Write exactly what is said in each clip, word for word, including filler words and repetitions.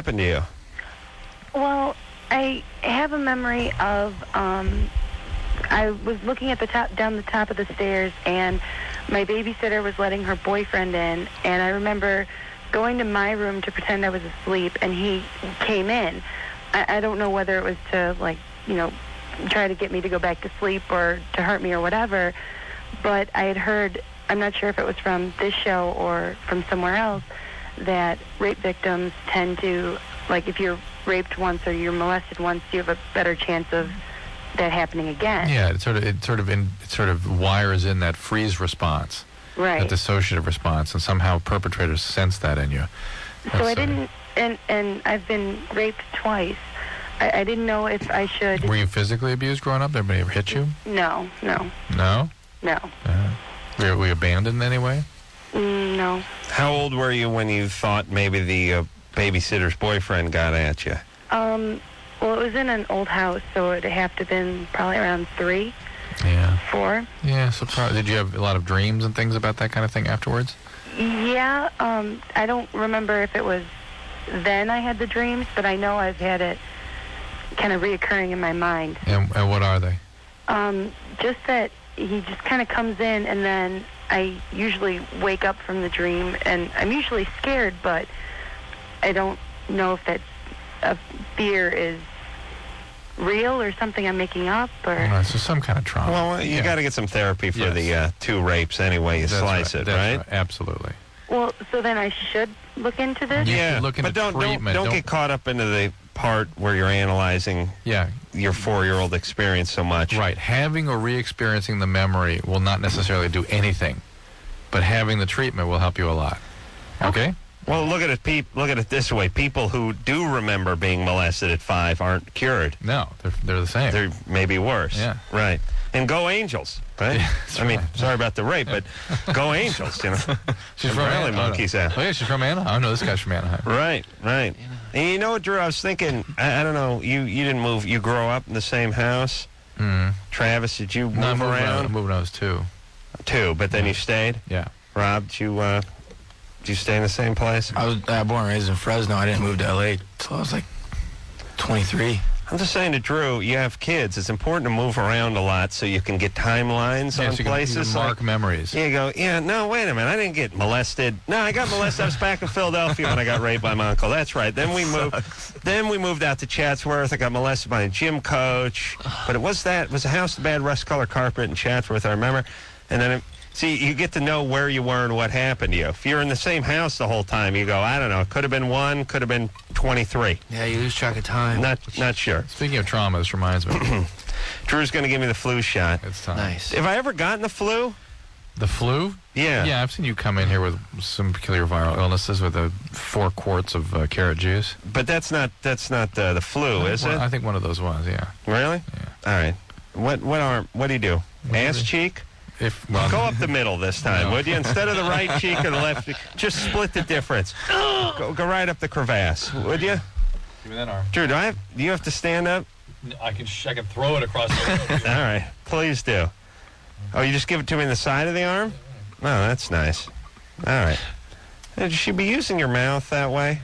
happened to you? Well, I have a memory of um, I was looking at the top, down the top of the stairs, and my babysitter was letting her boyfriend in, and I remember going to my room to pretend I was asleep, and he came in. I, I don't know whether it was to, like, you know, try to get me to go back to sleep or to hurt me or whatever, but I had heard, I'm not sure if it was from this show or from somewhere else, that rape victims tend to, like, if you're raped once or you're molested once, you have a better chance of that happening again. Yeah, it sort of it sort of in, it sort of wires in that freeze response, right? That dissociative response, and somehow perpetrators sense that in you. So That's, I didn't, and and I've been raped twice. I, I didn't know if I should. Were you physically abused growing up? Did anybody ever hit you? No, no. No? No. Uh, were, were you abandoned in any way? Mm, no. How old were you when you thought maybe the uh, babysitter's boyfriend got at you? Um, well, it was in an old house, so it'd have to have been probably around three, yeah. four. Yeah, so pro- did you have a lot of dreams and things about that kind of thing afterwards? Yeah, um, I don't remember if it was then I had the dreams, but I know I've had it kind of reoccurring in my mind. And, and what are they? Um, just that he just kind of comes in, and then I usually wake up from the dream, and I'm usually scared, but I don't know if that uh, fear is real or something I'm making up, or... Oh, so some kind of trauma. Well, you yeah. got to get some therapy for Yes. the uh, two rapes anyway. You That's slice right. it, That's right? right? Absolutely. Well, so then I should look into this? You Yeah, should look into but don't, don't, treatment. don't Don't- get caught up into the part where you're analyzing Yeah, your four-year-old experience so much. right. Having or re-experiencing the memory will not necessarily do anything, but having the treatment will help you a lot. Okay? Well, look at it. Peop- look at it this way: people who do remember being molested at five aren't cured. No, they're, they're the same. They're maybe worse. Yeah. Right. And go Angels, right? Yeah, that's I mean, right. sorry about the rape, but go Angels, you know. She's The from Rally Anaheim. monkeys out. Oh, yeah, she's from Anaheim. I know this guy's from Anaheim. Right, right. And you know what, Drew? I was thinking. I, I don't know. You you didn't move. You grew up in the same house. Mm. Travis, did you move No, I moved when I- I around? moved when I was two. Two, but then you stayed. Yeah. Rob, did you uh, did you stay in the same place? I was uh, born and raised in Fresno. I didn't move to L A until I was like twenty-three. I'm just saying to Drew, you have kids. It's important to move around a lot so you can get timelines Yeah, on so you can- places. you can mark like, memories. You go, yeah, no, wait a minute. I didn't get molested. No, I got molested. I was back in Philadelphia when I got raped by my uncle. That's right. Then we moved. Then we moved out to Chatsworth. I got molested by a gym coach. But it was that. It was a house with bad rust-colored carpet in Chatsworth, I remember. And then, it, see, you get to know where you were and what happened to you. If you're in the same house the whole time, you go, I don't know. It could have been one. Could have been twenty-three. Yeah, you lose track of time. Not, not sure. Speaking of trauma, this reminds me. Drew's going to give me the flu shot. It's time. Nice. Have I ever gotten the flu? The flu? Yeah. Yeah, I've seen you come in here with some peculiar viral illnesses with uh, four quarts of uh, carrot juice. But that's not that's not uh, the flu, is Well, it? I think one of those was, yeah. Really? Yeah. All right. What what arm? What do you do? Ass cheek? If well, Go up the middle this time, No. would you? Instead of the right cheek or the left cheek, just split the difference. Go, go right up the crevasse, would you? Give me that arm. Drew, do I have, do you have to stand up? I can sh- I can throw it across the room. All right. Please do. Oh, you just give it to me in the side of the arm? Oh, that's nice. All right. Uh, Should you be using your mouth that way?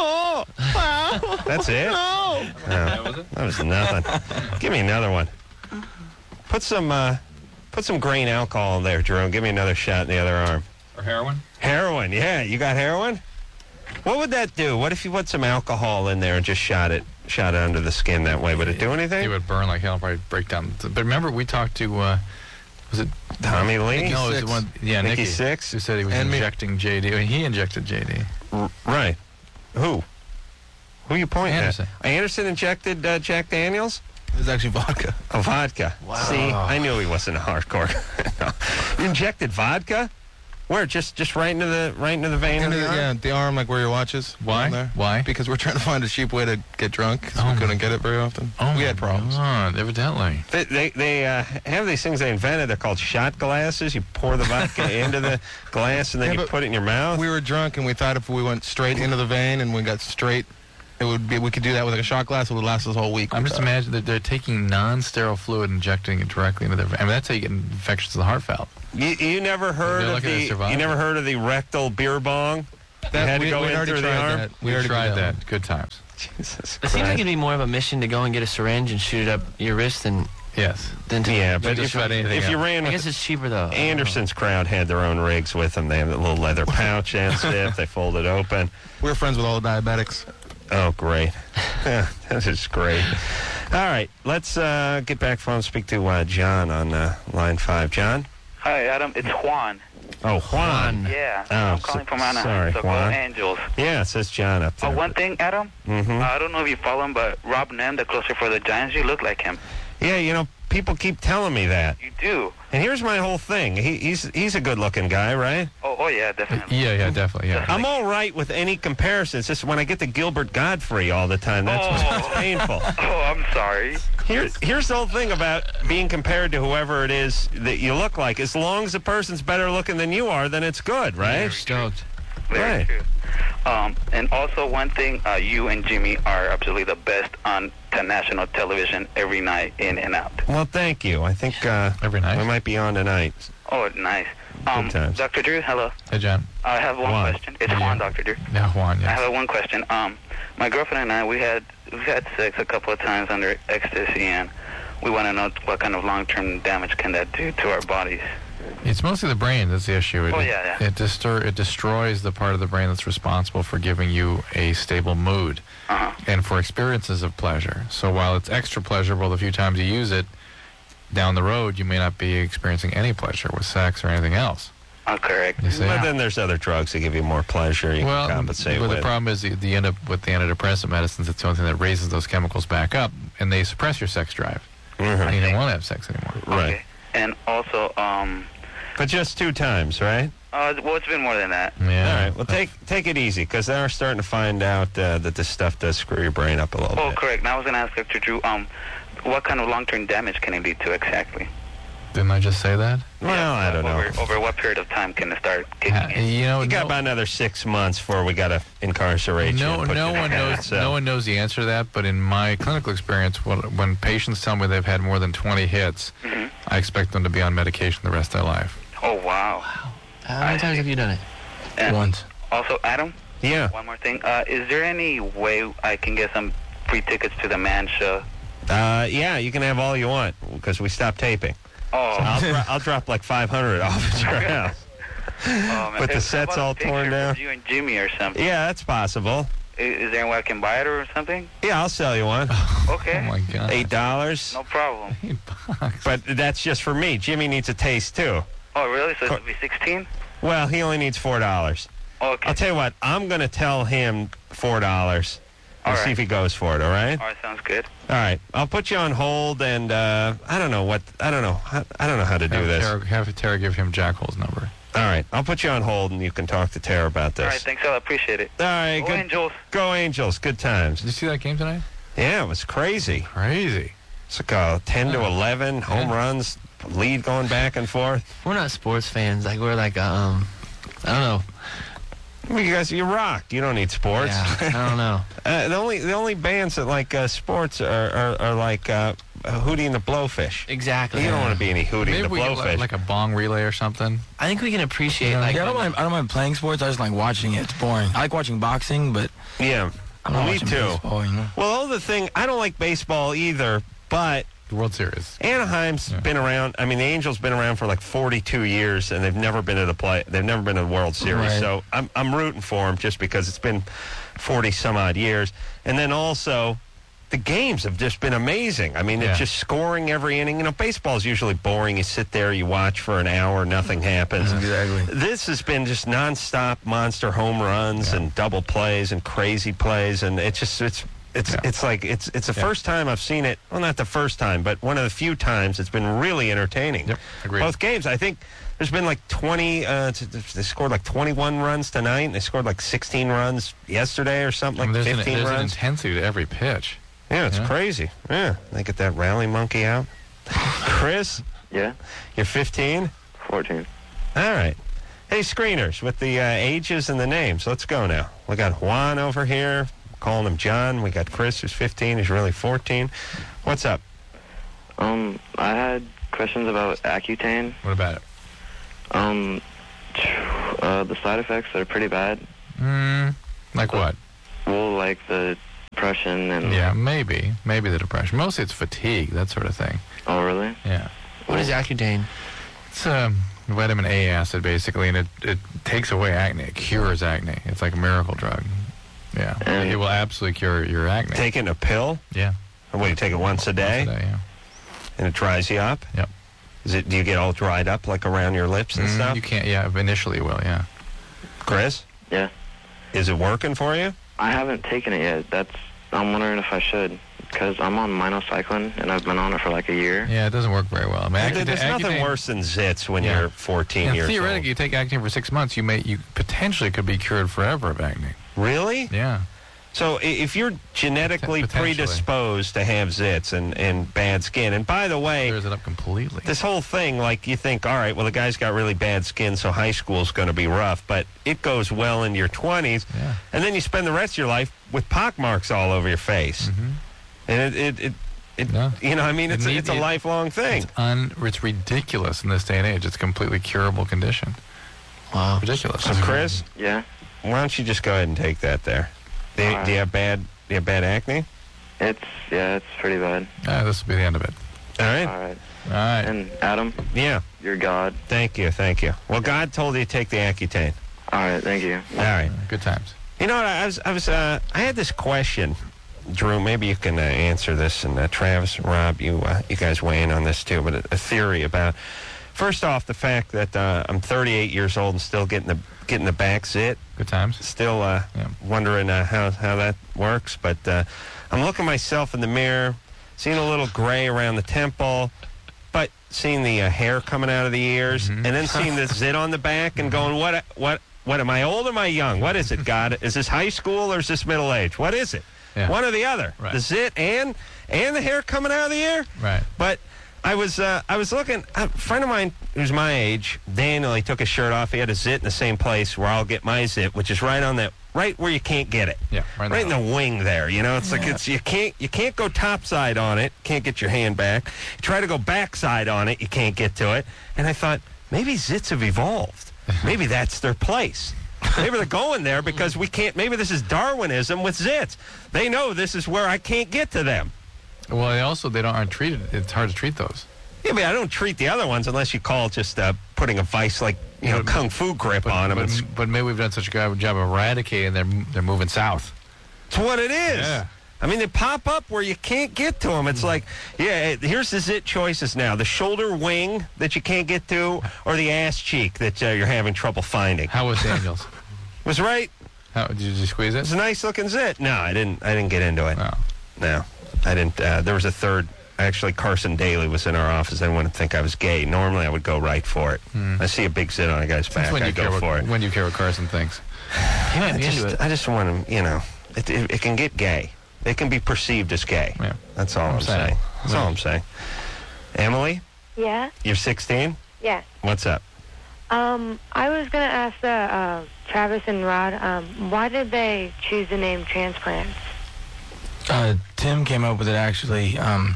That's it? No. That was it? That was nothing. Give me another one. Put some uh, put some grain alcohol in there, Jerome. Give me another shot in the other arm. Or heroin? Heroin, yeah. You got heroin? What would that do? What if you put some alcohol in there and just shot it, shot it under the skin that way? Would it do anything? It would burn like hell, probably break down. But remember, we talked to, uh, was it Tommy Lee? No, it was Six. one, yeah, Nikki Nikki Six? who said he was And me. injecting J D. He injected J D. R- right. Who? Who you pointing Anderson. at? Anderson injected uh, Jack Daniels? It was actually vodka. Oh, vodka. Wow. See, I knew he wasn't a hardcore. No. You injected vodka? Where? Just just right into the right into the vein of Into the the- arm? yeah, the arm, like where your watch is. Why? down There. Why? Because we're trying to find a cheap way to get drunk, 'cause Oh we my- couldn't get it very often. Oh, we had problems. God, evidently. They they, they uh, have these things they invented. They're called shot glasses. You pour the vodka into the glass and then Yeah, you but put it in your mouth. We were drunk, and we thought if we went straight into the vein and we got straight, it would be. We could do that with like a shot glass. It would last us a whole week. I'm just imagining that they're taking non-sterile fluid, injecting it directly into their. I mean, that's how you get infections of the heart valve. You, you never heard They're of lucky they the survived you never it. heard of the rectal beer bong? That, had to we, go we'd in already through the tried arm? that. We, already tried did that. one. Good times. Jesus It seems like Christ. it'd be more of a mission to go and get a syringe and shoot it up your wrist than Yes. than to. Yeah, but just if, about anything if you else. ran I with guess it's cheaper though. Anderson's crowd had their own rigs with them. They have a little leather pouch and stuff. They fold it open. We were friends with all the diabetics. Oh, great. Yeah, that is great. All right, let's uh, get back phone and speak to uh, John on uh, line five. John? Hi, Adam. It's Juan. Oh, Juan. Yeah. Oh, I'm calling so- from Anaheim. sorry, so go Juan. Angels. Yeah, it says John up Oh, there. one thing, Adam. Mm-hmm. Uh, I don't know if you follow him, but Rob Nem, the closer for the Giants, you look like him. Yeah, you know, people keep telling me that. You do. And here's my whole thing. He, he's he's a good-looking guy, right? Oh, oh yeah, definitely. Yeah, yeah, definitely, yeah. I'm all right with any comparison. It's just when I get to Gilbert Godfrey all the time, that's Oh. what's painful. Oh, I'm sorry. Here's here's the whole thing about being compared to whoever it is that you look like. As long as the person's better looking than you are, then it's good, You're right? stoked. Very Right. true. Um, and also one thing, uh, you and Jimmy are absolutely the best on t- national television every night, in and out. Well, thank you. I think uh, Every night? we might be on tonight. Oh, nice. Um, times. Doctor Drew, hello. Hey, John. I have one Juan. question. It's Yeah. Juan, Doctor Drew. Yeah, Juan, I yes. have one question. Um, my girlfriend and I, we had we had sex a couple of times under ecstasy, and we want to know what kind of long-term damage can that do to our bodies. It's mostly the brain that's the issue. It, Oh, yeah, yeah. It, distur- it destroys the part of the brain that's responsible for giving you a stable mood Uh-huh. and for experiences of pleasure. So while it's extra pleasurable the few times you use it, down the road you may not be experiencing any pleasure with sex or anything else. Oh, correct. You see? But then there's other drugs that give you more pleasure. You well, can compensate but with. the problem is you, you end up with the antidepressant medicines. It's the only thing that raises those chemicals back up, and they suppress your sex drive. Mhm. And you don't want to have sex anymore. Right. Okay. And also, um, But just two times, right? uh, well, it's been more than that. Yeah. All right. Well, take take it easy, because they are starting to find out uh, that this stuff does screw your brain up a little Oh, bit. correct. Now I was going to ask Doctor Drew, um, what kind of long-term damage can it lead to exactly? Didn't I just say that? Well, I don't know. Over, over what period of time can it start kicking Uh, in? you know, You got no- about another six months before we got to incarcerate you. No, and put no you in one a knows. cell. No one knows the answer to that. But in my clinical experience, when, when patients tell me they've had more than twenty hits, Mhm. I expect them to be on medication the rest of their life. Oh, wow. How many times have you done it? And Once. Also, Adam, Yeah. one more thing. Uh, is there any way I can get some free tickets to the Man Show? Uh, yeah, you can have all you want, because we stopped taping. Oh, I'll, dro- I'll drop like five hundred off at your house. oh man. but the How set's about a all picture torn of down? You and Jimmy or something. Yeah, that's possible. Is, is there any way I can buy it or something? Yeah, I'll sell you one. Okay. Oh my God. Eight dollars. No problem. Eight bucks. But that's just for me. Jimmy needs a taste too. Oh, really? So Co- it'll be sixteen? Well, he only needs four dollars. Okay. I'll tell you what. I'm gonna tell him four dollars and All see right. if he goes for it. All right. All right, sounds good. All right. I'll put you on hold, and uh, I don't know what. I don't know. I, I don't know how to do have this. Tara, have Tara give him Jackhole's number. All right. I'll put you on hold, and you can talk to Tara about this. All right, thanks. I appreciate it. All right. Go Good. Angels. Go Angels. Good times. Did you see that game tonight? Yeah, it was crazy. Crazy. It's like a ten to eleven home Yeah. runs, lead going back and forth. We're not sports fans. Like we're like um, I don't know. Well, you guys, you rock. You don't need sports. Yeah, I don't know. Uh, the only the only bands that like uh, sports are, are, are like uh, Hootie and the Blowfish. Exactly. You don't want to be any Hootie Maybe and the we get Blowfish. like, like a bong relay or something. I think we can appreciate like. Yeah, I don't mind. I don't mind playing sports. I just like watching it. It's boring. I like watching boxing, but yeah, I'm not me watching too. baseball, you know? Well, the thing, I don't like baseball either, but The World Series. Anaheim's Yeah. been around. I mean, the Angels been around for like forty-two years, and they've never been at a play. They've never been in the World Series. Right. So I'm I'm rooting for them just because it's been forty some odd years, and then also the games have just been amazing. I mean, Yeah. it's just scoring every inning. You know, baseball's usually boring. You sit there, you watch for an hour, nothing happens. Exactly. This has been just nonstop monster home runs Yeah. and double plays and crazy plays, and it's just it's it's Yeah. it's like it's it's the Yeah. first time I've seen it. Well, not the first time, but one of the few times it's been really entertaining. Yep, agreed. Both games, I think. There's been like twenty. Uh, t- t- they scored like twenty-one runs tonight. And they scored like sixteen runs yesterday or something, I mean, like there's an, fifteen there's an runs. intensity to every pitch. Yeah, it's Yeah. crazy. Yeah, they get that rally monkey out. Chris, Yeah? you're fifteen. fourteen. All right. Hey, screeners, with the uh, ages and the names, let's go now. We got Juan over here, calling him John. We got Chris, who's fifteen. He's really fourteen. What's up? Um, I had questions about Accutane. What about it? Um, uh, the side effects are pretty bad. Mm, like what? Well, like the depression and... Yeah, maybe. Maybe the depression. Mostly it's fatigue, that sort of thing. Oh, really? Yeah. What is Accutane? It's um, vitamin A acid, basically, and it, it takes away acne. It cures acne. It's like a miracle drug. Yeah. And- It will absolutely cure your acne. Taking a pill? Yeah. Or what, you take it once a day? Once a day, yeah. And it dries you up? Yep. Is it? Do you get all dried up, like around your lips and Mm, stuff? You can't, yeah, initially you will, yeah. Chris? Yeah. Is it working for you? I haven't taken it yet. That's... I'm wondering if I should. Because I'm on minocycline, and I've been on it for like a year. Yeah, it doesn't work very well. I mean, There- Accutane- There's nothing Accutane- worse than zits when Yeah. you're fourteen And years theoretically, old. you take Accutane for six months, you may, you potentially could be cured forever of acne. Really? Yeah. So i- if you're genetically Potentially. predisposed to have zits and, and bad skin, and by the way, Clears it up completely. this whole thing, like you think, all right, well, the guy's got really bad skin, so high school's going to be rough, but it goes well into your twenties, Yeah. and then you spend the rest of your life with pock marks all over your face. Mm-hmm. And it, it, it, it Yeah. you know, I mean, It it's, a, need- it's a it- lifelong thing. It's, un, it's ridiculous in this day and age. It's a completely curable condition. Wow. Ridiculous. So, Chris, Yeah. why don't you just go ahead and take that there? Do you, All do you right. have bad, do you have bad acne? It's... Yeah, it's pretty bad. Ah, this will be the end of it. All right. All right. All right. And Adam, Yeah. you're God. Thank you. Thank you. Well, God told you to take the Accutane. All right, thank you. All right. Good times. You know what? I was, I was, uh, I had this question, Drew. Maybe you can uh, answer this, and uh, Travis, Rob, you, uh, you guys weigh in on this too. But a, a theory about, first off, the fact that uh, I'm thirty-eight years old and still getting the getting the back zit. Good times. Still uh, Yeah. wondering uh, how how that works. But uh, I'm looking myself in the mirror, seeing a little gray around the temple, but seeing the uh, hair coming out of the ears, Mhm. and then seeing the zit on the back, and going, what what what am I old or am I young? What is it, God? Is this high school or is this middle age? What is it? Yeah. One or the other. Right. The zit and and the hair coming out of the ear. Right. But I was uh, I was looking. A friend of mine who's my age, Daniel, he took his shirt off. He had a zit in the same place where I'll get my zit, which is right on that, right where you can't get it. Yeah. Right, Right in the wing there, you know. It's like it's you can't you can't go topside on it. Can't get your hand back. You try to go backside on it, you can't get to it. And I thought maybe zits have evolved. Maybe that's their place. Maybe they're going there because we can't. Maybe this is Darwinism with zits. They know this is where I can't get to them. Well, they also they don't aren't treated. It's hard to treat those. Yeah, but I don't treat the other ones unless you call just uh, putting a vice like you know But- kung fu grip But, on them. but, It's, but maybe we've done such a good job of eradicating. They're they're moving south. it's what it is. Yeah. I mean, they pop up where you can't get to them. It's like, yeah, here's the zit choices now: the shoulder wing that you can't get to, or the ass cheek that uh, you're having trouble finding. How was Daniels? Was right. How did you squeeze it? It's a nice looking zit. No, I didn't. I didn't get into it. No. No, I didn't. Uh, there was a third. Actually, Carson Daly was in our office. I wouldn't think I was gay. Normally, I would go right for it. Hmm. I see a big zit on a guy's back, That's when I you care go what, for it. When you care what Carson thinks. He might I be just, into it. I just want him, you know, it, it, it can get gay. It can be perceived as gay. Yeah. That's all I'm, I'm saying. saying. That's all I'm saying. Emily, Yeah. you're sixteen? Yes. What's up? Um, I was gonna ask the uh, Travis and Rod, um, why did they choose the name Transplants? Uh, Tim came up with it actually. Um,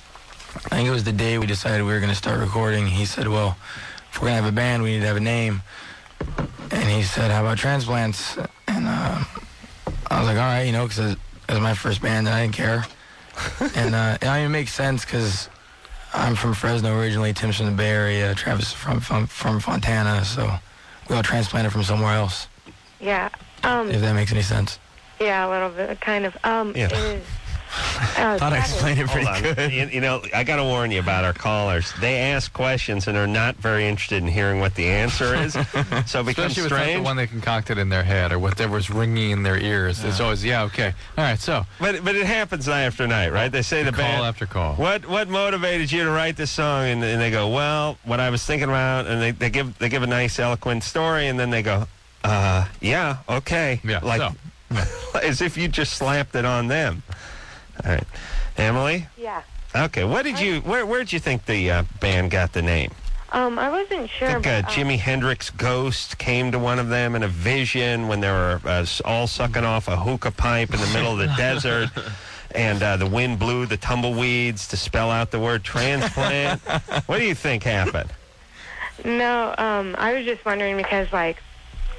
I think it was the day we decided we were going to start recording. He said, well, if we're going to have a band, we need to have a name. And he said, how about Transplants? And uh, I was like, all right, you know, because it was my first band and I didn't care. and uh, I mean, it makes sense because I'm from Fresno originally. Tim's from the Bay Area. Travis is from, from, from Fontana. So we all transplanted from somewhere else, Yeah. Um, if that makes any sense. yeah, a little bit, kind of. Um, Yeah. is, uh, Thought I Travis- explained it Hold pretty on. good. You, you know, I got to warn you about our callers. They ask questions and are not very interested in hearing what the answer is. So it becomes Especially if it's not the strange. one they concocted in their head or whatever's ringing in their ears. It's always, yeah, okay. All right, so But but it happens night after night, right? They say the call band. after call. What what motivated you to write this song? And, and they go, well, what I was thinking about, and they, they give they give a nice eloquent story, and then they go, uh, yeah, okay, Yeah, like so. as if you just slapped it on them. All right, Emily. Yeah. Okay, what did you where where did you think the uh, band got the name? Um, I wasn't sure. I think uh, but, um, Jimi Hendrix ghost came to one of them in a vision when they were uh, s- all sucking off a hookah pipe in the middle of the desert. And uh, the wind blew the tumbleweeds to spell out the word transplant. What do you think happened? No, um, I was just wondering because, like,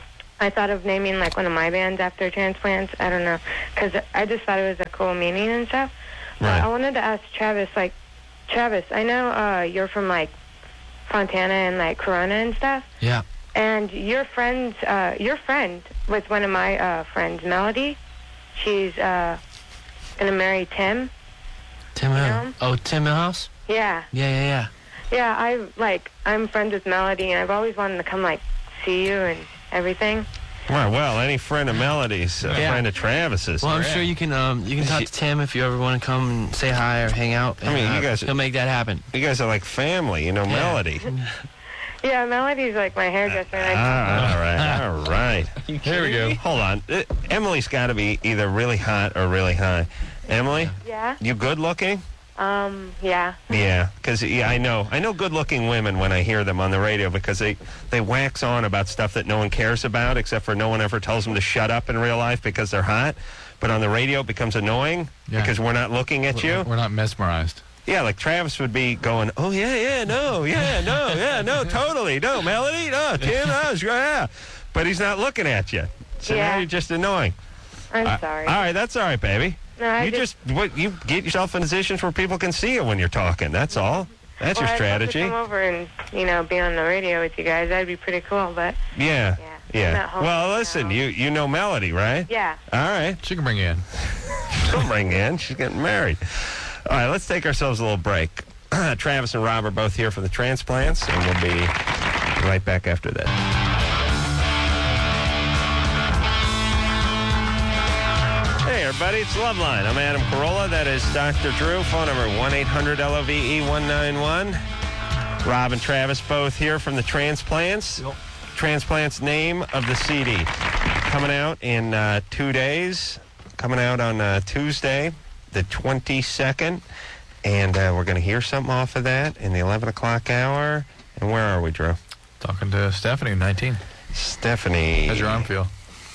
I thought of naming like one of my bands after transplants. I don't know, because I just thought it was a cool meaning and stuff. But Right. I wanted to ask Travis, like, Travis, I know uh, you're from like Fontana and like Corona and stuff. Yeah. And your friend, uh, your friend was one of my uh, friends, Melody. She's uh, gonna marry Tim. Tim You know Hill. him? Oh, Tim Millhouse? Yeah, Yeah, yeah, yeah. yeah. I like I'm friends with Melody, and I've always wanted to come like see you and everything. Well, well, any friend of Melody's, a Yeah. friend of Travis's. Well, I'm sure you can um you can talk to Tim if you ever want to come and say hi or hang out. I mean, and, you uh, guys- he'll make that happen. You guys are like family, you know, Melody. Yeah, Melody's like my hairdresser. And I, Ah, all right, all right. Here we go. Hold on. Uh, Emily's got to be either really hot or really high. Emily, yeah. you good looking? Um. Yeah. Yeah, because yeah, I know. I know good-looking women when I hear them on the radio because they, they wax on about stuff that no one cares about except for no one ever tells them to shut up in real life because they're hot. But on the radio it becomes annoying Yeah. because we're not looking at you. We're not mesmerized. Yeah, like Travis would be going, oh, yeah, yeah, no, yeah, no, yeah, no, totally, no, Melody, no, Tim, no, yeah. But he's not looking at you. So now Yeah. you're just annoying. I'm Uh, sorry. All right, that's all right, baby. No, I you just, what, you get yourself in positions where people can see you when you're talking. That's all. That's well, your strategy. I'd love to come over and you know be on the radio with you guys. That'd be pretty cool. But Yeah, Yeah. yeah. I'm at home Well, now. listen, you you know Melody, right? yeah. All right. She can bring you in. She'll bring you in. She's getting married. All right, let's take ourselves a little break. Travis and Rob are both here for the transplants, and we'll be right back after that. Hey, everybody, it's Loveline. I'm Adam Carolla. That is Doctor Drew. Phone number one eight hundred L O V E one nine one. Rob and Travis both here from the transplants. Yep. Transplants name of the C D. Coming out in uh, two days. Coming out on uh, Tuesday, the twenty-second. And uh, we're going to hear something off of that in the eleven o'clock hour. And where are we, Drew? Talking to Stephanie, nineteen. Stephanie. How's your arm feel?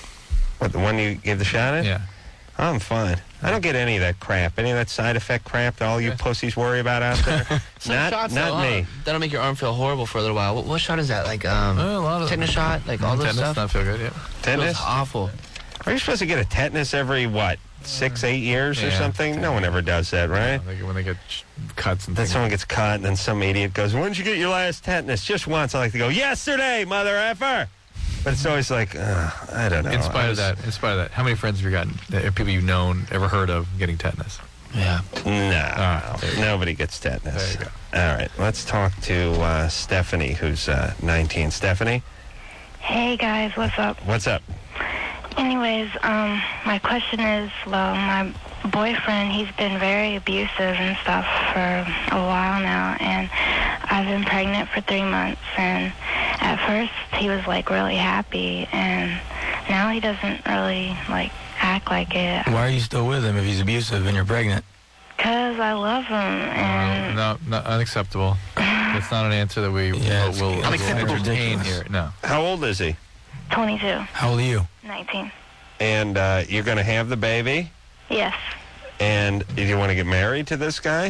What, the one you gave the shot at? Yeah. I'm fine. I don't get any of that crap, any of that side effect crap that all you Okay. pussies worry about out there. Some not shots, not though, me. huh? That'll make your arm feel horrible for a little while. What, what shot is that? Like um, Uh, a lot of tetanus shot, like all this tetanus, stuff. not feel good. Yeah. Tetanus? Feels awful. Are you supposed to get a tetanus every, what, six, eight years or Yeah. something? No one ever does that, right? They- when they get sh- cuts and Then things. someone gets caught, and then some idiot goes, when did you get your last tetanus? Just once. I like to go, yesterday, mother effer. But it's always like, uh, I don't know. In spite I of was- that, in spite of that, how many friends have you gotten? uh, People you've known, ever heard of getting tetanus? Yeah. No, right, there you go. nobody gets tetanus. There you All right, let's talk to uh, Stephanie, who's uh, nineteen. Stephanie, Hey guys, what's up? what's up? Anyways, um, my question is, well, my boyfriend, he's been very abusive and stuff for a while now, and I've been pregnant for three months, and at first he was like really happy, and now he doesn't really like act like it. Why are you still with him if he's abusive and you're pregnant? Cause I love him, and No, no, unacceptable. That's not an answer that we Yeah, will, it's- will, it's will Unacceptable. entertain ridiculous. here. No. How old is he? twenty-two, How old are you? nineteen. And uh, you're going to have the baby? Yes, And do you want to get married to this guy?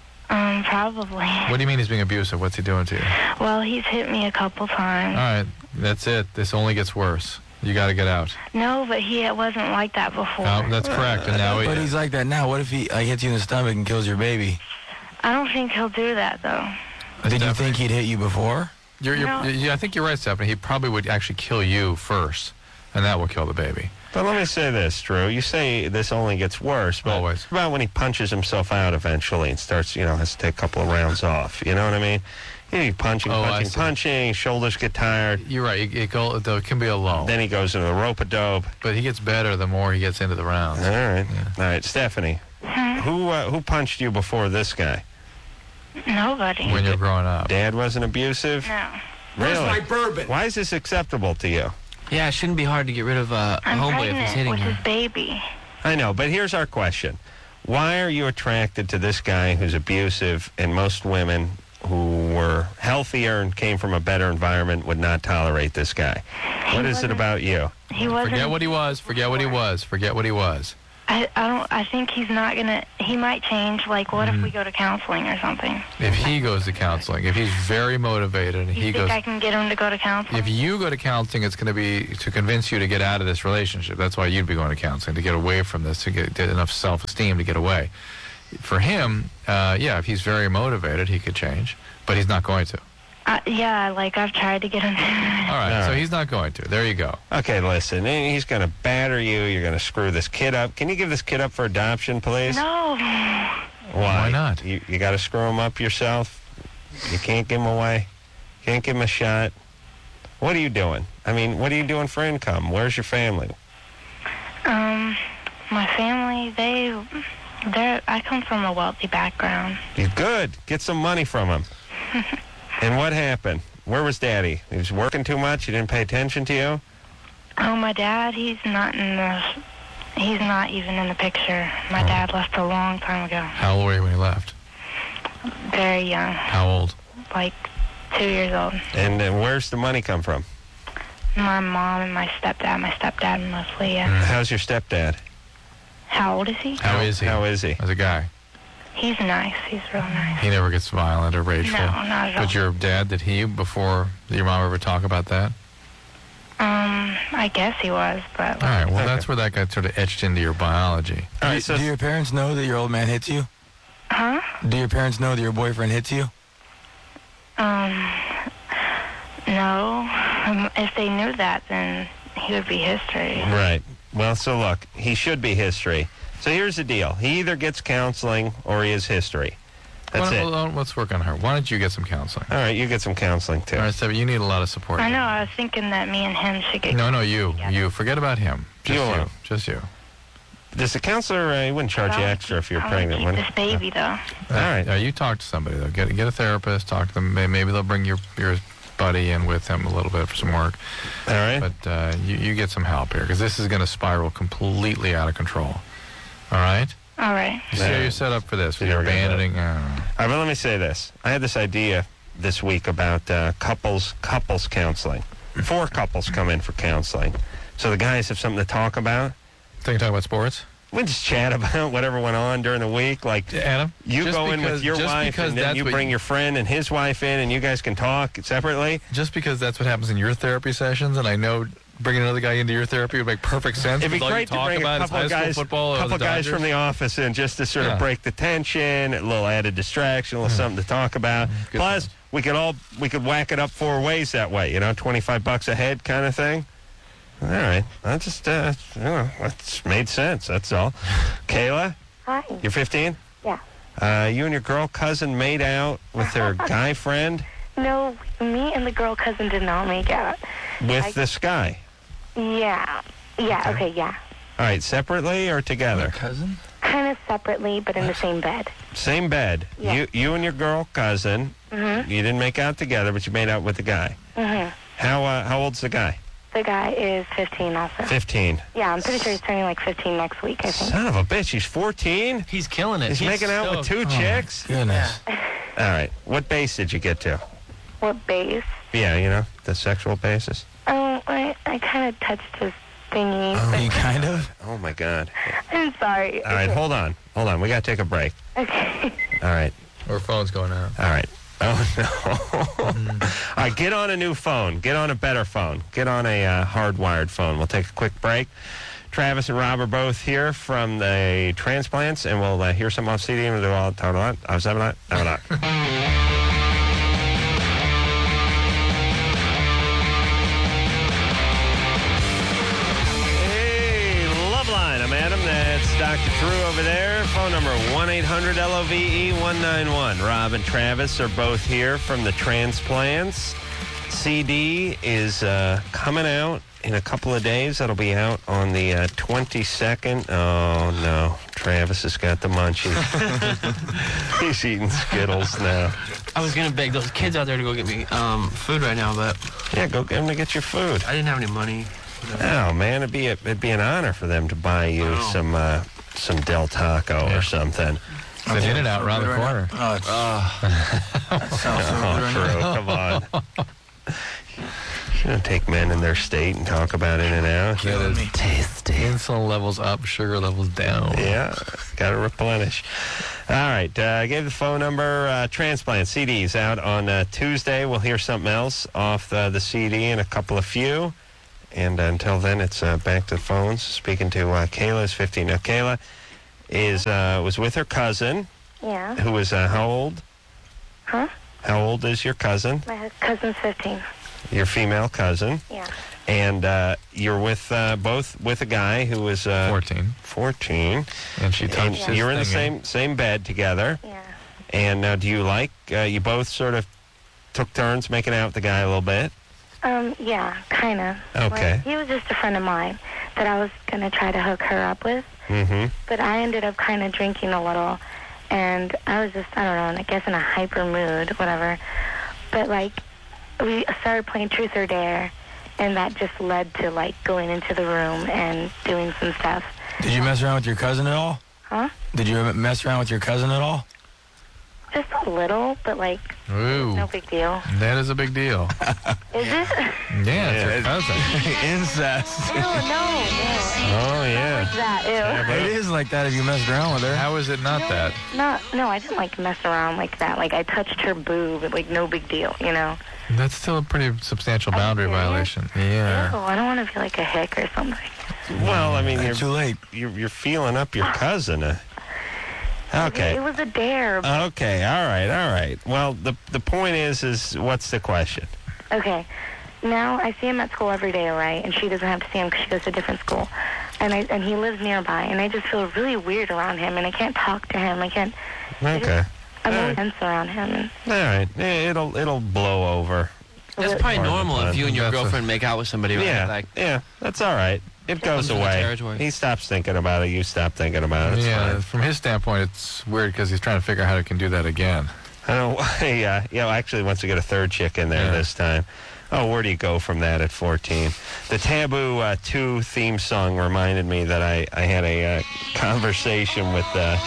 um, probably. What do you mean he's being abusive? What's he doing to you? Well, he's hit me a couple times. All right, that's it. This only gets worse. You got to get out. No, but he wasn't like that before. No, that's correct. And now But he, he's like that now. What if he like, hits you in the stomach and kills your baby? I don't think he'll do that, though. Did you think he'd hit you before? you're, you're, No. yeah, I think you're right, Stephanie. He probably would actually kill you first, and that will kill the baby. But let me say this, Drew. You say this only gets worse, but Always. what about when he punches himself out eventually and starts, you know, has to take a couple of rounds off. You know what I mean? You know, you punching, Oh, I punching, see. punching, shoulders get tired. You're right. It, it, go, there can be a lull. Then he goes into the rope-a-dope. But he gets better the more he gets into the rounds. All right. All right, Stephanie. Hmm? Who uh, who punched you before this guy? Nobody. When you're growing up. Dad wasn't abusive? No. Really? bourbon? Why is this acceptable to you? Yeah, it shouldn't be hard to get rid of uh, a I'm homeboy if he's pregnant hitting with her. his baby. I know, but here's our question. Why are you attracted to this guy who's abusive, and most women who were healthier and came from a better environment would not tolerate this guy? What is it wasn't- about you? He wasn't. Forget what he was. Forget what he was. Forget what he was. I, I don't. I think he's not gonna. He might change. Like, what Mm-hmm. if we go to counseling or something? If he goes to counseling, if he's very motivated and You he think goes... I can get him to go to counseling? If you go to counseling, it's going to be to convince you to get out of this relationship. That's why you'd be going to counseling, to get away from this, to get, get enough self-esteem to get away. For him, uh, yeah, if he's very motivated, he could change, but he's not going to. Uh, yeah, like I've tried to get him to. All right, All so right. he's not going to. There you go. Okay, listen. He's going to batter you. You're going to screw this kid up. Can you give this kid up for adoption, please? No. Why? Why not? You, you got to screw him up yourself? You can't give him away? Can't give him a shot? What are you doing? I mean, what are you doing for income? Where's your family? Um, my family, they, they're. I come from a wealthy background. He's good. Get some money from him. And what happened? Where was Daddy? He was working too much? He didn't pay attention to you? Oh, my dad, he's not in the. He's not even in the picture. My Oh. dad left a long time ago. How old were you when he left? Very young, How old? like two years old. And uh, where's the money come from? My mom and my stepdad. My stepdad mostly. Yeah. How's your stepdad? How old is he? How is he? How is he? As a guy? He's nice. He's real nice. He never gets violent or rageful. No, not at all. But your dad, did he, before your mom ever talk about that? Um, I guess he was, but. All right, well, Okay. that's where that got sort of etched into your biology. All do, right, so do your parents know that your old man hits you? Huh? Do your parents know that your boyfriend hits you? Um, no. Um, if they knew that, then he would be history. Right. Well, so look, he should be history. So here's the deal. He either gets counseling or he is history. That's Well, it. hold on, let's work on her. Why don't you get some counseling? All right, you get some counseling, too. All right, Stevie, you need a lot of support. I know. I was thinking that me and him should get. No, no, you. together. You. Forget about him. Just You you. alone. Just you. Does the counselor, uh, he wouldn't charge I you wanna extra if you're keep- I wanna pregnant, keep would he? this baby, though. All right. Uh, you talk to somebody, though. Get get a therapist. Talk to them. May- Maybe they'll bring your, your buddy in with him a little bit for some work. All right. But uh, you, you get some help here, because this is going to spiral completely out of control. All right? All right. You see how you're set up for this? You're You're never gonna do abandoning... Uh, All right, but let me say this. I had this idea this week about uh, couples couples counseling. Four couples come in for counseling. So the guys have something to talk about. think you talk about sports? We just chat about whatever went on during the week. Like, Adam, you just go in because- with your just wife, because and then that's you what bring you- your friend and his wife in, and you guys can talk separately. Just because that's what happens in your therapy sessions, and I know bringing another guy into your therapy would make perfect sense. It'd be because all you great to talk bring a about is couple high of school guys, football or couple the guys Dodgers. from the office in just to sort Yeah. of break the tension, a little added distraction, a little something to talk about. Good Plus, point. we could all we could whack it up four ways that way. You know, twenty-five bucks a head kind of thing. All right, that just uh, you know, that's made sense. That's all. Kayla, Hi. you're fifteen. Yeah. Uh, you and your girl cousin made out with their guy friend No, me and the girl cousin did not make out. with I- this guy. Yeah. Yeah, okay, yeah. All right, separately or together? Cousin? Kind of separately, but in the same bed. Same bed. Yeah. You you and your girl cousin. Mm-hmm. You didn't make out together, but you made out with the guy. Mm-hmm. How uh, how old's the guy? The guy is fifteen also. Fifteen. Yeah, I'm pretty sure he's turning like fifteen next week, I think. Son of a bitch, he's fourteen. He's killing it. He's making out with two Oh, chicks. Goodness. All right. What base did you get to? What base? Yeah, you know the sexual basis. Oh, I, I kind of touched his thingy. Oh, but- you kind of? Oh my God. I'm sorry. All right, Okay. hold on, hold on. We gotta take a break. Okay. All right, Or phone's going out. all right. Oh no. All right, get on a new phone. Get on a better phone. Get on a uh, hardwired phone. We'll take a quick break. Travis and Rob are both here from the transplants, and we'll uh, hear some off C D and we'll do all talk a lot. I was having a lot. Having a lot. Hey, Loveline. I'm Adam. That's Doctor Drew over there. Phone number one eight hundred L O V E one nine one. Rob and Travis are both here from the transplants. C D is uh, coming out in a couple of days. That'll be out on the uh, twenty-second. Oh, no. Travis has got the munchies. He's eating Skittles now. I was gonna beg those kids out there to go get me um, food right now, but Yeah, go get him to get your food. I didn't have any money. Oh, man, it'd be, a, it'd be an honor for them to buy you Wow. some uh, some Del Taco Yeah. or something. It's in and out around the corner. Oh, it's, that sounds so Oh, good right now. Drew, come on. You don't take men in their state and talk about in and out. That is tasty. Insulin levels up, sugar levels down. Yeah, got to replenish. All right, uh, I gave the phone number. Uh, transplant C Ds out on uh, Tuesday. We'll hear something else off the, the C D in a couple of few. And uh, until then, it's uh, back to the phones. Speaking to uh, Kayla, who's fifteen. Now, Kayla is uh, was with her cousin. Yeah. Who is uh, how old? Huh? How old is your cousin? My cousin's fifteen. Your female cousin. Yeah. And uh, you're with uh, both with a guy who was uh, fourteen. fourteen. And she touched his You're in the thing same same bed together. Yeah. And uh, do you like? Uh, you both sort of took turns making out with the guy a little bit. Um, yeah, kind of. Okay. Like, he was just a friend of mine that I was going to try to hook her up with. Mm-hmm. But I ended up kind of drinking a little, and I was just, I don't know, I guess in a hyper mood, whatever. But, like, we started playing Truth or Dare, and that just led to, like, going into the room and doing some stuff. Did you mess around with your cousin at all? Huh? Did you mess around with your cousin at all? Just a little, but, like, Ooh. no big deal. That is a big deal. Is it? Yeah, it's your cousin. Incest. Ew, no, no. Oh, yeah. Like that, ew. It is like that if you messed around with her. How is it not that? No, no, I didn't, like, mess around like that. Like, I touched her boob, but, like, no big deal, you know? That's still a pretty substantial Are you boundary serious? violation. Yeah. Ew, I don't want to feel like a hick or something. Well, I mean, you're Too late. You're, you're feeling up your cousin. Uh, okay. It was a dare. Okay. All right. All right. Well, the the point is, is what's the question? Okay. Now I see him at school every day, right? And she doesn't have to see him because she goes to a different school. And I and he lives nearby, and I just feel really weird around him, and I can't talk to him. I can't. Okay. I'm All really right. tense around him. And All right. Eh, It'll it'll blow over. That's probably Part of the normal fun. if you and your That's a- girlfriend make out with somebody, right? Yeah. Like, Yeah. That's all right. It goes Comes with the away. territory. He stops thinking about it. You stop thinking about it. It's Yeah, fine. from his standpoint, it's weird because he's trying to figure out how he can do that again. I don't know why. Uh, yeah, actually wants to get a third chick in there Yeah. this time. Oh, where do you go from that at fourteen? The Taboo uh, two theme song reminded me that I, I had a uh, conversation with uh,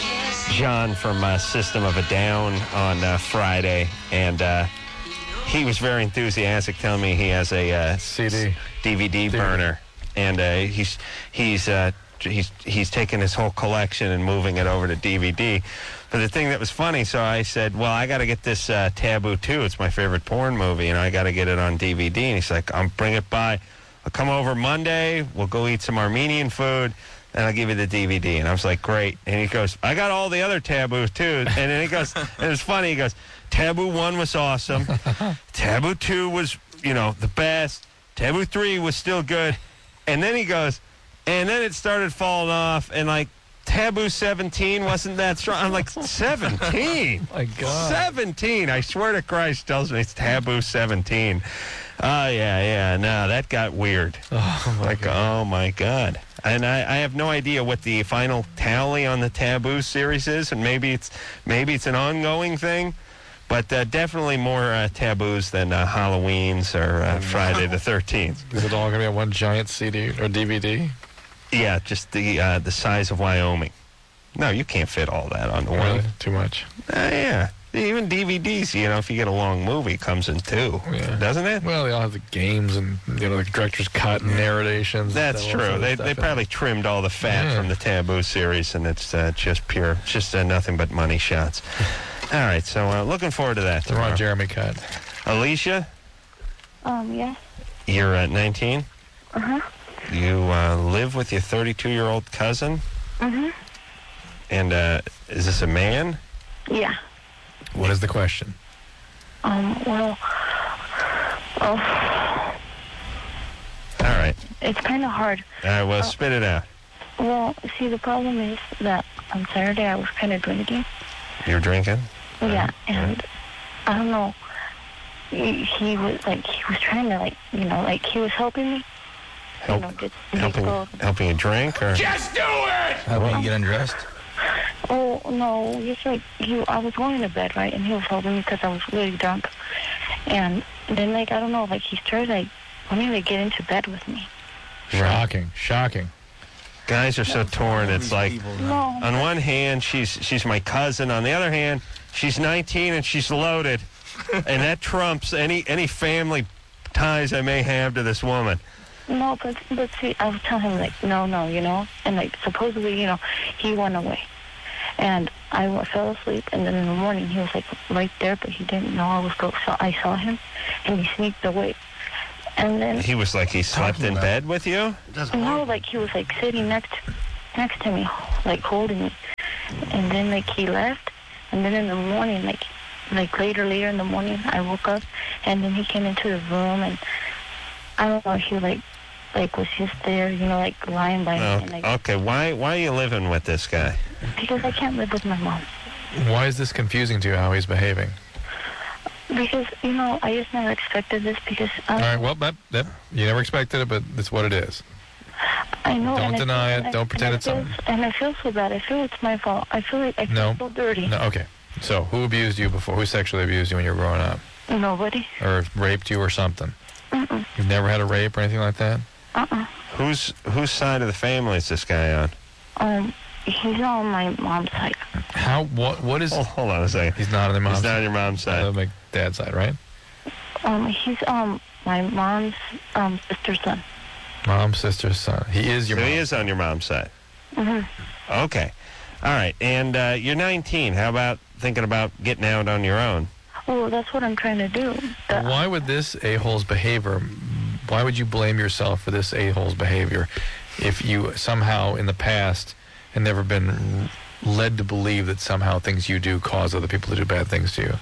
John from uh, System of a Down on uh, Friday, and uh, he was very enthusiastic, telling me he has a uh, C D. D V D burner, and uh, he's he's uh, he's he's taking his whole collection and moving it over to D V D. But the thing that was funny, so I said, well, I got to get this uh, Taboo two. It's my favorite porn movie, and I got to get it on D V D. And he's like, I'll bring it by. I'll come over Monday. We'll go eat some Armenian food, and I'll give you the D V D. And I was like, great. And he goes, I got all the other Taboos, too. And then he goes, and it's funny, he goes, Taboo one was awesome. Taboo two was, you know, the best. Taboo three was still good. And then he goes, and then it started falling off, and like, Taboo seventeen wasn't that strong. I'm like, seventeen? My God. seventeen. I swear to Christ tells me it's Taboo seventeen. Oh, yeah, yeah. No, that got weird. Oh, my Like, God. oh, my God. And I, I have no idea what the final tally on the Taboo series is, and maybe it's maybe it's an ongoing thing. But uh, definitely more uh, taboos than uh, Halloween's or uh, Friday the thirteenth. Is it all going to be on one giant C D or D V D? Yeah, just the uh, the size of Wyoming. No, you can't fit all that on one. Really? Too much. Uh, yeah, even D V Ds. You know, if you get a long movie, comes in two, Yeah. doesn't it? Well, they all have the games and, you know, the director's cut and narrations. That's and all true. sorts of They stuff they in probably trimmed all the fat Yeah. from the Taboo series, and it's uh, just pure, it's just uh, nothing but money shots. All right, so uh, looking forward to that The tomorrow. Ron Jeremy cut. Alicia, um, yeah. you're at nineteen. Uh huh. You uh, live with your thirty-two-year-old cousin, Mhm. and uh, is this a man? Yeah. What is the question? Um. Well. Oh, All right. it's kind of hard. All right, well, Uh, spit it out. Well, see, the problem is that on Saturday I was kind of drinking. You're drinking? Yeah, and I don't know. He, he was like he was trying to like you know like he was helping me. Help, You know, get, helping, get helping you drink, or? Helping you get undressed? Oh no, just like he, I was going to bed, right, and he was holding me because I was really drunk, and then like I don't know, like he started like wanting to get into bed with me. Shocking. Shocking. Guys are so torn. It's like, No. on one hand, she's she's my cousin. On the other hand, she's nineteen and she's loaded, and that trumps any any family ties I may have to this woman. No, but but see, I was telling him like, no, no, you know, and like supposedly, you know, he went away, and I w- fell asleep, and then in the morning he was like right there, but he didn't know I was go. So I saw him, and he sneaked away, and then He was like he slept in about- bed with you? no, like he was like sitting next next to me, like holding me, and then like he left, and then in the morning, like like later later in the morning, I woke up, and then he came into the room, and I don't know, he like. Like was just there, you know, like lying by me. Oh, And, like, okay, why why are you living with this guy? because I can't live with my mom. Why is this confusing to you, how he's behaving? Because, you know, I just never expected this because um, All right, well, that, that, you never expected it, but that's what it is. I know. Don't and I deny feel- it. and Don't I- pretend and I it's feel- something. And I feel so bad. I feel it's my fault. I feel like I feel No. so dirty. No, okay. So, who abused you before? Who sexually abused you when you were growing up? Nobody. Or raped you or something? Mm-mm. You've never had a rape or anything like that? Uh-uh. Whose whose side of the family is this guy on? Um, he's on my mom's side. How, what, what is... Oh, hold on a second. He's not on the mom's He's not side? on your mom's side. Uh, my dad's side, right? Um, he's um my mom's um sister's son. Mom, sister, son. He is your So mom. he is on your mom's side. Mm-hmm. Okay. All right. And uh, you're nineteen. How about thinking about getting out on your own? Well, that's what I'm trying to do. The- Why would this a-hole's behavior, why would you blame yourself for this a-hole's behavior if you somehow in the past had never been led to believe that somehow things you do cause other people to do bad things to you?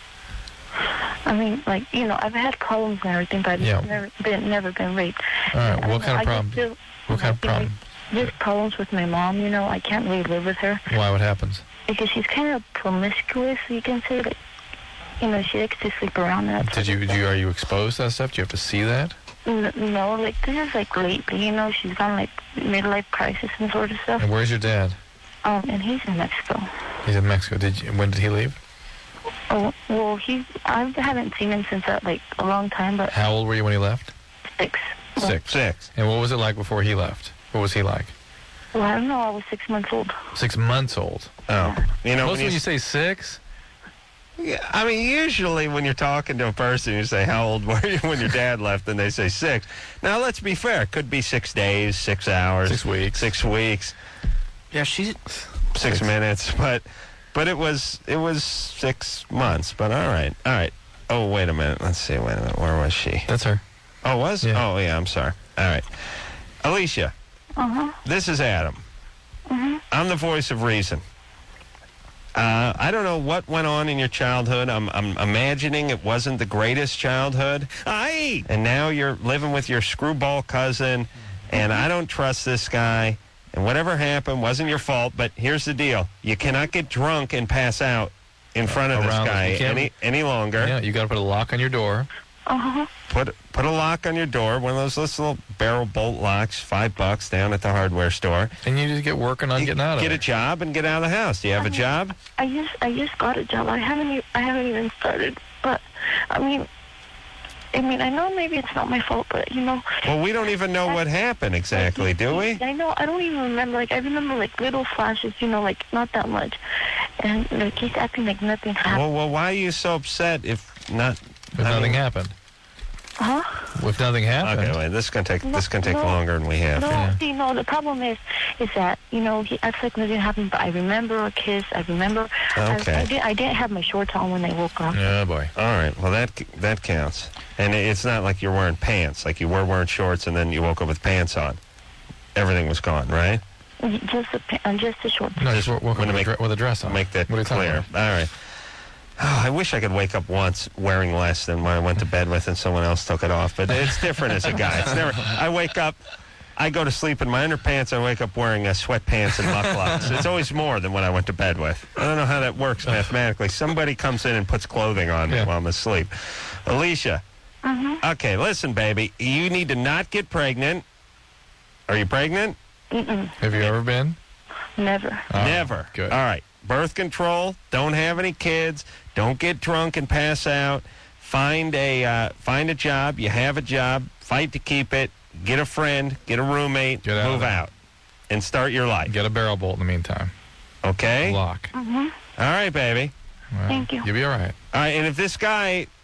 I mean, like, you know, I've had problems and everything, but I've Yeah. never been never been raped. All right, I don't what know, kind of I just problem? feel- What kind of I feel like problem? There's problems with my mom, you know. I can't really live with her Why, what happens? because she's kind of promiscuous, you can say. Like, you know, she likes to sleep around. And that Did sort you, of do you, are you exposed to that stuff? Do you have to see that? stuff. N- No, like, this is like lately, you know. She's gone like midlife crisis and sort of stuff. And where's your dad? Um, and he's in Mexico. He's in Mexico. Did you, when did he leave? Oh, well, he's. I haven't seen him since that like a long time, but How old were you when he left? six. Six. Six. And what was it like before he left? What was he like? Well, I don't know. I was six months old. Six months old. Oh. You know, Most when when you, you say six, yeah, I mean, usually when you're talking to a person, you say, how old were you when your dad left? And they say six. Now, let's be fair. It could be six days, six hours. Six weeks. Six weeks. Yeah, she's... Six minutes. But but it was it was six months. But all right. All right. Oh, wait a minute. Let's see. Wait a minute. Where was she? that's her. Oh, was? Yeah. Oh, yeah. I'm sorry. All right. Alicia, Uh huh. this is Adam. Mm-hmm. I'm the voice of reason. Uh, I don't know what went on in your childhood. I'm, I'm imagining it wasn't the greatest childhood. Aye. And now you're living with your screwball cousin, and I don't trust this guy. And whatever happened wasn't your fault. But here's the deal: you cannot get drunk and pass out in front of this Around- guy you can't- any any longer. Yeah, you got to put a lock on your door. Uh huh. Put put a lock on your door, one of those little barrel bolt locks, five bucks down at the hardware store. And you just get working on You getting out of get it. a job and get out of the house. Do you have a job? I just I just got a job. I haven't e- I haven't even started. But I mean, I mean I know maybe it's not my fault, but you know. Well, we don't even know what happened exactly, do we? I know. I don't even remember. Like I remember like little flashes. You know, like not that much. And like he's acting like nothing happened. Well, well, why are you so upset if not? If I nothing mean- happened. Huh? If nothing happened. Okay, wait. This is gonna take No, this is gonna take no, longer than we have. No, Yeah. see, no. The problem is, is that you know he acts like nothing happened. But I remember a kiss. I remember. Okay. I, I, did, I didn't have my shorts on when I woke up. Oh, boy. All right. Well, that that counts. And it- it's not like you're wearing pants. Like you were wearing shorts and then you woke up with pants on. Everything was gone, right? Just a pa- uh, just a short. No, just woke up wanna with, a make- dre- with a dress on. Make that What are you talking clear. about? All right. Oh, I wish I could wake up once wearing less than when I went to bed with and someone else took it off. But it's different as a guy. It's never. I wake up. I go to sleep in my underpants. I wake up wearing uh, sweatpants and mucklucks. It's always more than what I went to bed with. I don't know how that works mathematically. Somebody comes in and puts clothing on me Yeah. while I'm asleep. Alicia. Mm-hmm. Okay, listen, baby. You need to not get pregnant. Are you pregnant? Mm-mm. Have you ever been? Never. Oh, Never. Good. All right. Birth control. Don't have any kids. Don't get drunk and pass out. Find a uh, find a job. You have a job. Fight to keep it. Get a friend. Get a roommate. Get out of move there. out, and start your life. Get a barrel bolt in the meantime. Okay. All Lock. Mm-hmm. right, baby. Well, Thank you. You'll be all right. All right. And if this guy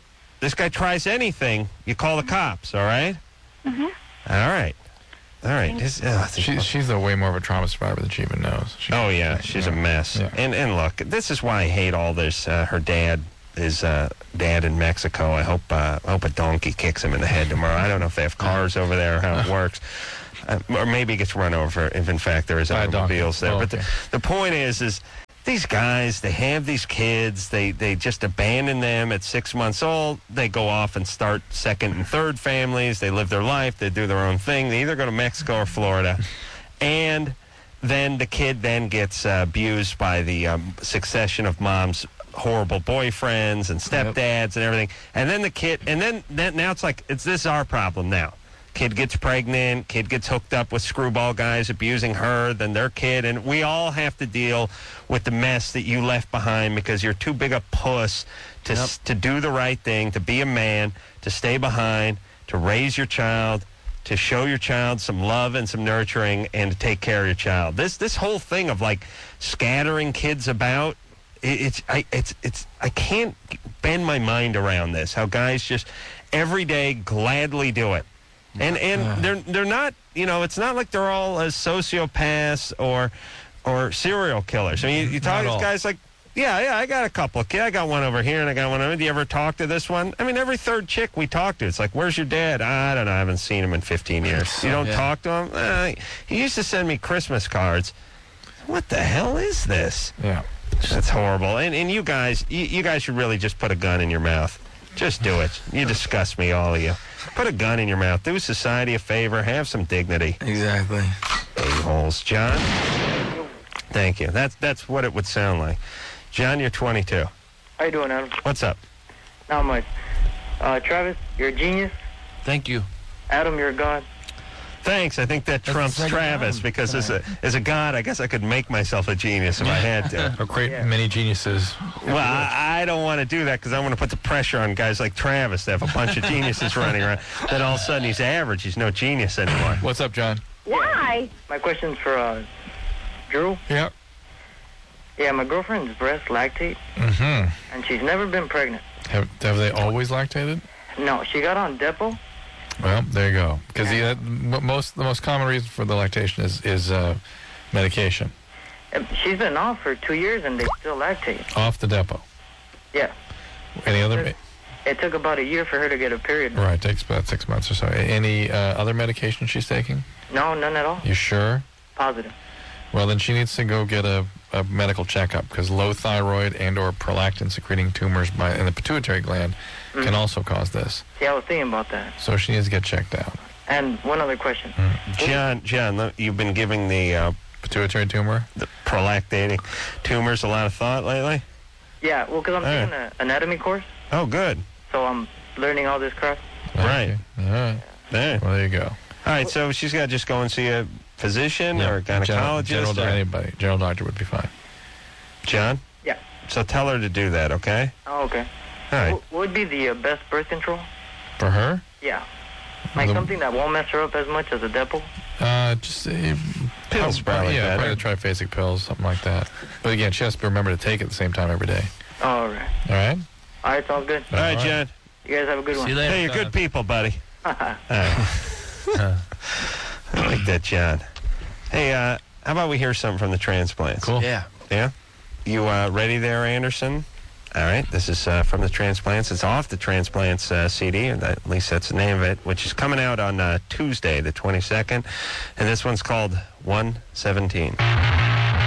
this guy tries anything, you call the cops, all right? Mm-hmm. All right. All right. This, uh, She, she's a way more of a trauma survivor than she even knows. She, oh, yeah. She's yeah. a mess. Yeah. And and look, this is why I hate all this. Uh, her dad is uh, dad in Mexico. I hope uh, I hope a donkey kicks him in the head tomorrow. I don't know if they have cars over there or how it works. Uh, or maybe he gets run over if, in fact, there is By a automobiles donkey. there. Oh, But the, okay. the point is, is these guys, they have these kids. They, they just abandon them at six months old. They go off and start second and third families. They live their life. They do their own thing. They either go to Mexico or Florida. And then the kid then gets uh, abused by the um, succession of mom's horrible boyfriends and stepdads and everything. And then the kid, and then, then now it's like, it's this is our problem now. Kid gets pregnant, kid gets hooked up with screwball guys abusing her, then their kid, and we all have to deal with the mess that you left behind because you're too big a puss to Yep. s- to do the right thing, to be a man, to stay behind, to raise your child, to show your child some love and some nurturing, and to take care of your child. This this whole thing of like scattering kids about, it, it's I it's it's I can't bend my mind around this. How guys just every day gladly do it. And and they're they're not, you know, it's not like they're all uh, sociopaths or or serial killers. I mean, you, you talk to Not these all. guys like, yeah, yeah, I got a couple of kids. I got one over here and I got one over. Do you ever talk to this one? I mean, every third chick we talk to, it's like, where's your dad? I don't know. I haven't seen him in fifteen years. You don't Yeah. talk to him? Uh, he used to send me Christmas cards. What the hell is this? Yeah. That's horrible. And and you guys, you, you guys should really just put a gun in your mouth. Just do it. You disgust me, all of you. Put a gun in your mouth. Do society a favor. Have some dignity. Exactly. A-holes. John? Thank you. That's that's what it would sound like. John, you're twenty-two. How you doing, Adam? What's up? Not much. Uh, Travis, you're a genius. Thank you. Adam, you're a god. Thanks. I think that That's trumps the second Travis time because as a tonight. as a god, I guess I could make myself a genius if I had to. Or create Yeah. many geniuses. Well, I, I don't want to do that because I want to put the pressure on guys like Travis to have a bunch of geniuses running around. Then all of a sudden he's average. He's no genius anymore. What's up, John? Why? My question's for uh, Drew. Yep. Yeah, my girlfriend's breast lactate, Mm-hmm. and she's never been pregnant. Have, have they always lactated? No, she got on Depo. Well, there you go. Because the, uh, m- most the most common reason for the lactation is is uh, medication. And She's been off for two years, and they still lactate. Off the depot. Yeah. Any other? It took about a year for her to get a period. Right, takes about six months or so. Any uh, other medication she's taking? No, none at all. You sure? Positive. Well, then she needs to go get a, a medical checkup because low thyroid and or prolactin secreting tumors by, in the pituitary gland Mm. can also cause this. Yeah, I was thinking about that. So she needs to get checked out. And one other question. John, John, look, you've been giving the, uh, Pituitary tumor? the prolactating tumors a lot of thought lately? Yeah, well, because I'm All right. taking an anatomy course, Oh, good. so I'm learning all this crap. Right. Okay. All right. There. Well, there you go. All right, so she's got to just go and see a physician or a General, gynecologist? general, or- anybody. General doctor would be fine. John? Yeah. So tell her to do that, okay? Oh, okay. All right. What would be the uh, best birth control? For her? Yeah. Like The- something that won't mess her up as much as a Depo? Uh, just uh, Pills, probably Yeah, better. probably the triphasic pills, something like that. But again, she has to remember to take it at the same time every day. Oh, all right. All right? All right, sounds good. All right, All right. John. You guys have a good See one. you later. Hey, you're good people, buddy. All right. Uh, I like that, John. Hey, uh, how about we hear something from the transplants? Cool. Yeah. Yeah? You uh, ready there, Anderson? All right, this is uh, from the Transplants. It's off the Transplants uh, C D, or that, at least that's the name of it, which is coming out on uh, Tuesday, the twenty-second. And this one's called one seventeen.